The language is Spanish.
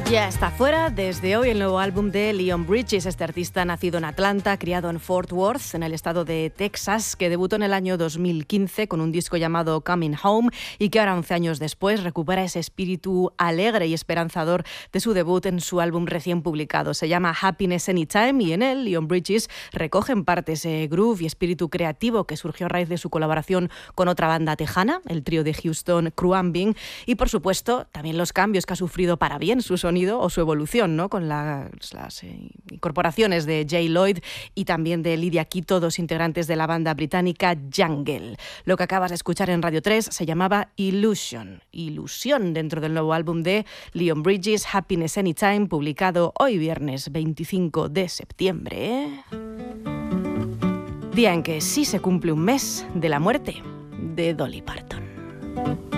Ya está fuera desde hoy el nuevo álbum de Leon Bridges, este artista nacido en Atlanta, criado en Fort Worth, en el estado de Texas, que debutó en el año 2015 con un disco llamado Coming Home y que ahora, 11 años después, recupera ese espíritu alegre y esperanzador de su debut en su álbum recién publicado. Se llama Happiness Anytime y en él Leon Bridges recoge en parte ese groove y espíritu creativo que surgió a raíz de su colaboración con otra banda tejana, el trío de Houston Cruambing, y por supuesto también los cambios que ha sufrido para bien su sonido o su evolución, ¿no? Con las incorporaciones de Jay Lloyd y también de Lydia Quito, dos integrantes de la banda británica Jungle. Lo que acabas de escuchar en Radio 3 se llamaba Illusion, ilusión, dentro del nuevo álbum de Leon Bridges, Happiness Anytime, publicado hoy viernes 25 de septiembre. Día en que sí se cumple un mes de la muerte de Dolly Parton.